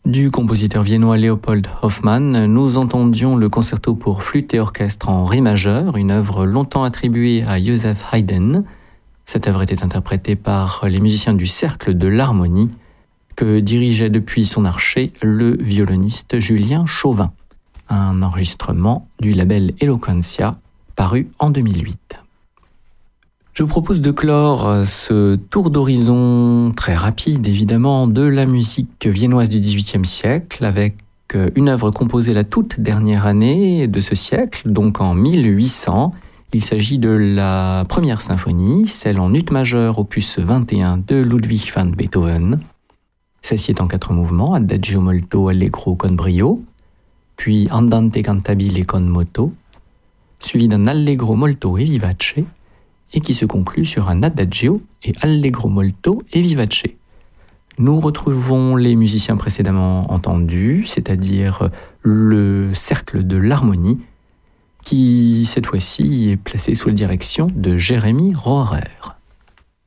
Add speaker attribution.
Speaker 1: Du compositeur viennois Leopold Hoffmann, nous entendions le concerto pour flûte et orchestre en ré majeur, une œuvre longtemps attribuée à Joseph Haydn. Cette œuvre était interprétée par les musiciens du Cercle de l'Harmonie, que dirigeait depuis son archet le violoniste Julien Chauvin. Un enregistrement du label Eloquentia, paru en 2008. Je vous propose de clore ce tour d'horizon très rapide, évidemment, de la musique viennoise du XVIIIe siècle, avec une œuvre composée la toute dernière année de ce siècle, donc en 1800. Il s'agit de la première symphonie, celle en ut majeur, opus 21 de Ludwig van Beethoven. Celle-ci est en 4 mouvements, Adagio molto allegro con brio, puis Andante cantabile con moto, suivi d'un Allegro molto e vivace, et qui se conclut sur un Adagio et Allegro molto e vivace. Nous retrouvons les musiciens précédemment entendus, c'est-à-dire le Cercle de l'Harmonie, qui cette fois-ci est placé sous la direction de Jérémy Rohrer.